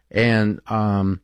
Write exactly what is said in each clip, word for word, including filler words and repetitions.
And, um,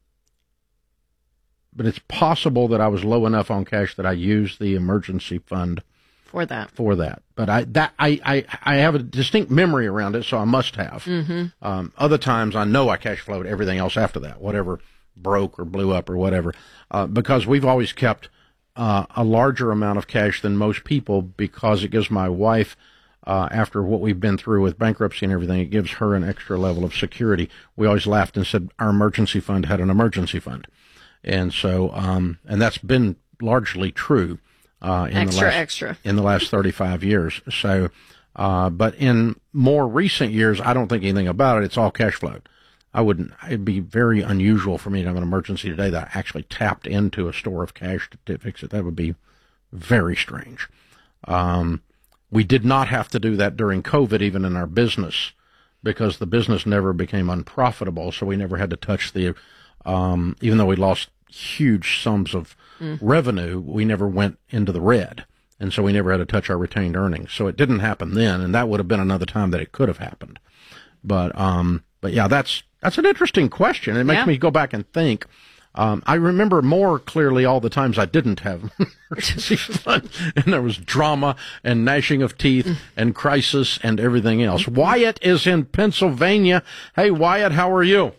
but it's possible that I was low enough on cash that I used the emergency fund for that. For that. But I, that, I, I, I have a distinct memory around it, so I must have. Mm-hmm. Um, other times I know I cash flowed everything else after that, whatever broke or blew up or whatever, uh, because we've always kept, uh, a larger amount of cash than most people because it gives my wife, Uh, after what we've been through with bankruptcy and everything, it gives her an extra level of security. We always laughed and said our emergency fund had an emergency fund. And so, um, and that's been largely true, uh, in extra, the last, extra. in the last thirty-five years. So, uh, but in more recent years, I don't think anything about it. It's all cash flowed. I wouldn't, it'd be very unusual for me to have an emergency today that I actually tapped into a store of cash to, to fix it. That would be very strange. Um, We did not have to do that during COVID, even in our business, because the business never became unprofitable. So we never had to touch the, um, even though we lost huge sums of mm. revenue, we never went into the red. And so we never had to touch our retained earnings. So it didn't happen then. And that would have been another time that it could have happened. But, um, but yeah, that's, that's an interesting question. It makes yeah. me go back and think. Um, I remember more clearly all the times I didn't have emergency fund, and there was drama and gnashing of teeth and crisis and everything else. Wyatt is in Pennsylvania. Hey, Wyatt, how are you?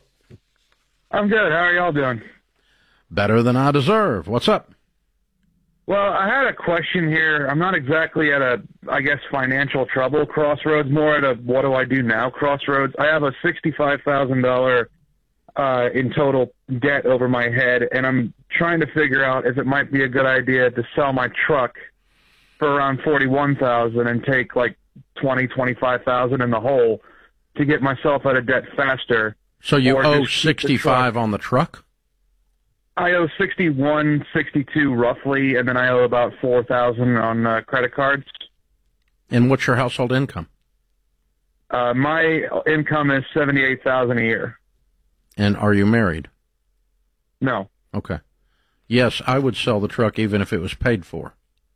I'm good. How are y'all doing? Better than I deserve. What's up? Well, I had a question here. I'm not exactly at a, I guess, financial trouble crossroads, more at a what do I do now crossroads. I have a sixty-five thousand dollars uh, in total debt over my head, and I'm trying to figure out if it might be a good idea to sell my truck for around forty-one thousand and take like twenty, twenty-five thousand in the hole to get myself out of debt faster. So you owe sixty-five on the truck? I owe sixty-one, sixty-two roughly, and then I owe about four thousand on uh, credit cards. And what's your household income? Uh, my income is seventy-eight thousand a year. And are you married? No. Okay. Yes, I would sell the truck even if it was paid for.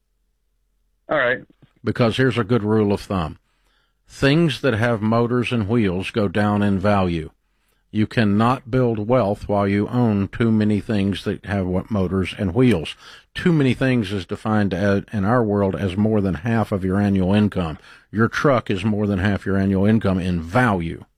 All right. Because here's a good rule of thumb. Things that have motors and wheels go down in value. You cannot build wealth while you own too many things that have motors and wheels. Too many things is defined as, in our world as more than half of your annual income. Your truck is more than half your annual income in value.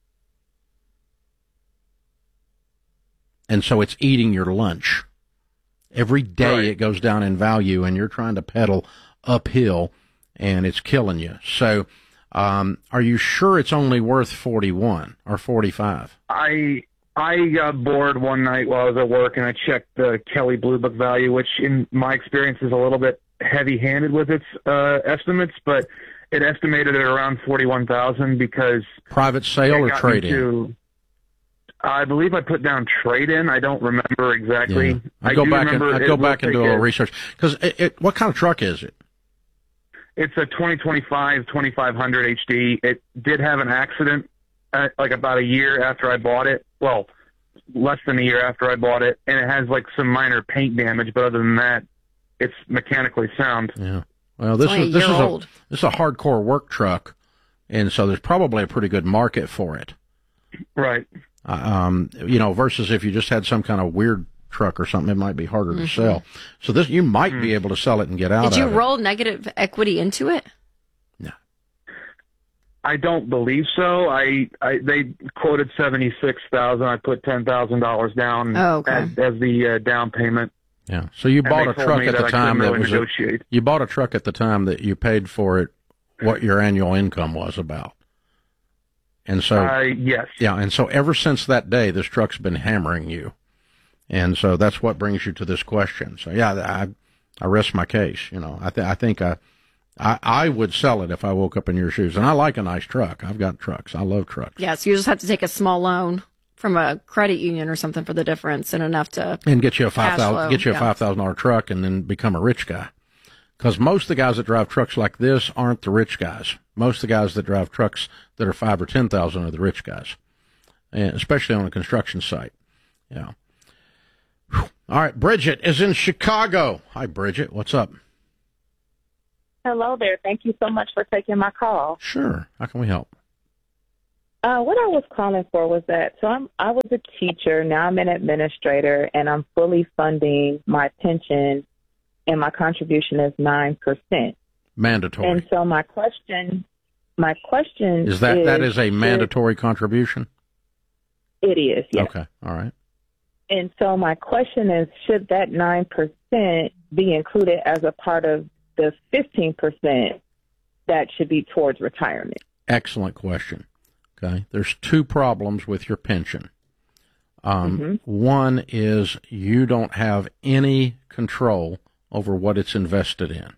And so it's eating your lunch. Every day right. It goes down in value, and you're trying to pedal uphill, and it's killing you. So um, are you sure it's only worth forty-one or forty-five? I I got bored one night while I was at work, and I checked the Kelley Blue Book value, which in my experience is a little bit heavy-handed with its uh, estimates, but it estimated it around forty-one thousand because private sale or trade-in? I believe I put down trade-in. I don't remember exactly. Yeah. I go I back and I go back and do a little it, research because it, it, what kind of truck is it? It's a twenty twenty-five twenty-five hundred H D. It did have an accident at, like about a year after I bought it. Well, less than a year after I bought it, and it has like some minor paint damage. But other than that, it's mechanically sound. Yeah. Well, this is this is a this is a hardcore work truck, and so there's probably a pretty good market for it. Right. Uh, um, you know, versus if you just had some kind of weird truck or something, it might be harder mm-hmm. to sell. So this, you might mm. be able to sell it and get out of it. Did you roll negative equity into it? No. I don't believe so. I, I they quoted seventy-six thousand. I put ten thousand dollars down oh, okay. as, as the uh, down payment. Yeah. So you bought a truck at the time that was a, you bought a truck at the time that you paid for it, what your annual income was about. And so, uh, yes. Yeah, and so ever since that day, this truck's been hammering you. And so that's what brings you to this question. So, yeah, I I rest my case. You know, I, th- I think I, I I would sell it if I woke up in your shoes. And I like a nice truck. I've got trucks. I love trucks. Yeah, so you just have to take a small loan from a credit union or something for the difference and enough to and get you a five thousand get you a yeah. five thousand dollar truck and then become a rich guy. Because most of the guys that drive trucks like this aren't the rich guys. Most of the guys that drive trucks that are five or ten thousand are the rich guys, and especially on a construction site. Yeah. Whew. All right, Bridget is in Chicago. Hi, Bridget. What's up? Hello there. Thank you so much for taking my call. Sure. How can we help? Uh, what I was calling for was that, so I'm, I was a teacher, now I'm an administrator, and I'm fully funding my pension, and my contribution is nine percent. Mandatory. And so my question, my question is that, is, that is a mandatory contribution? It is, yes. Okay, all right. And so my question is, should that nine percent be included as a part of the fifteen percent that should be towards retirement? Excellent question. Okay, there's two problems with your pension. Um, mm-hmm. One is you don't have any control over what it's invested in.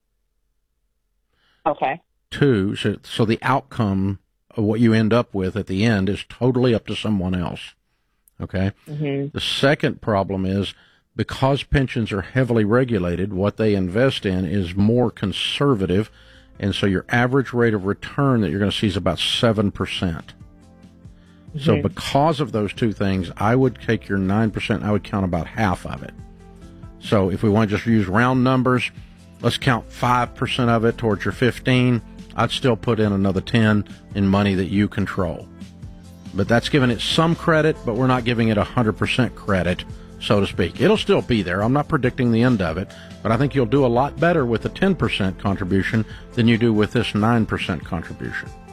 Okay. Two, so, so the outcome of what you end up with at the end is totally up to someone else. Okay. Mm-hmm. The second problem is because pensions are heavily regulated, what they invest in is more conservative. And so your average rate of return that you're going to see is about seven percent. Mm-hmm. So because of those two things, I would take your nine percent, I would count about half of it. So if we want to just use round numbers, let's count five percent of it towards your fifteen. I'd still put in another ten in money that you control. But that's giving it some credit, but we're not giving it one hundred percent credit, so to speak. It'll still be there. I'm not predicting the end of it, but I think you'll do a lot better with a ten percent contribution than you do with this nine percent contribution.